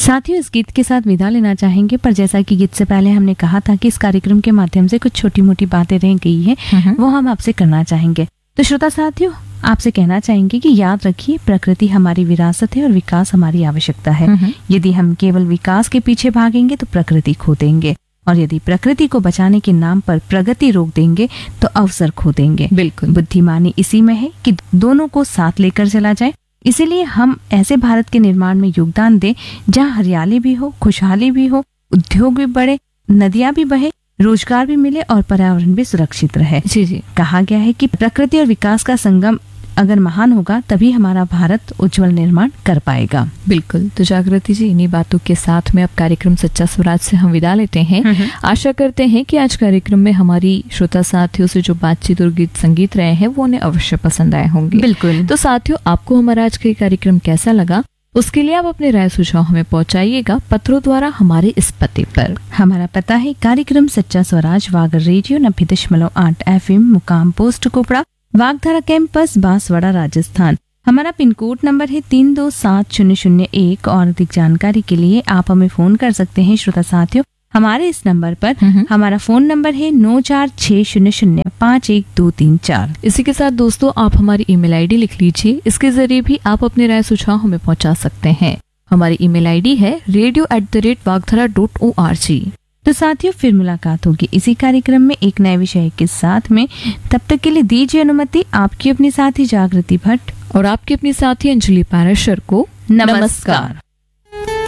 साथियों, इस गीत के साथ विदा लेना चाहेंगे, पर जैसा कि गीत से पहले हमने कहा था कि इस कार्यक्रम के माध्यम से कुछ छोटी मोटी बातें रह गई हैं, वो हम आपसे करना चाहेंगे। तो श्रोता साथियों, आपसे कहना चाहेंगे कि याद रखिए, प्रकृति हमारी विरासत है और विकास हमारी आवश्यकता है। यदि हम केवल विकास के पीछे भागेंगे तो प्रकृति खो देंगे, और यदि प्रकृति को बचाने के नाम पर प्रगति रोक देंगे तो अवसर खो देंगे। बिल्कुल, बुद्धिमानी इसी में है कि दोनों को साथ लेकर चला जाए। इसीलिए हम ऐसे भारत के निर्माण में योगदान दें जहाँ हरियाली भी हो, खुशहाली भी हो, उद्योग भी बढ़े, नदियां भी बहे, रोजगार भी मिले और पर्यावरण भी सुरक्षित रहे। जी। कहा गया है कि प्रकृति और विकास का संगम अगर महान होगा तभी हमारा भारत उज्जवल निर्माण कर पाएगा। बिल्कुल। तो जागृति जी, इन्हीं बातों के साथ में अब कार्यक्रम सच्चा स्वराज से हम विदा लेते हैं। आशा करते हैं कि आज कार्यक्रम में हमारी श्रोता साथियों से जो बातचीत और गीत संगीत रहे हैं वो उन्हें अवश्य पसंद आए होंगे। बिल्कुल। तो साथियों, आपको हमारा आज का कार्यक्रम कैसा लगा, उसके लिए आप अपने राय सुझाव हमें पहुंचाइएगा पत्रों द्वारा हमारे इस पते पर। हमारा पता है कार्यक्रम सच्चा स्वराज, वागर रेडियो 90.8 FM, मुकाम पोस्ट कोपड़ा, वागधारा कैंपस, बांसवाड़ा, राजस्थान। हमारा पिन कोड नंबर है 327001 और अधिक जानकारी के लिए आप हमें फोन कर सकते हैं। श्रोता साथियों, हमारे इस नंबर पर हमारा फोन नंबर है 9460051234। इसी के साथ दोस्तों, आप हमारी ईमेल आईडी लिख लीजिए, इसके जरिए भी आप अपने राय सुझाव हमें पहुंचा सकते हैं। हमारी ईमेल आईडी है radio@vagthara.org। तो साथियों, फिर मुलाकात होगी इसी कार्यक्रम में एक नए विषय के साथ में। तब तक के लिए दीजिए अनुमति आपकी अपनी साथी जागृति भट्ट और आपकी अपनी साथी अंजलि पाराशर को। नमस्कार।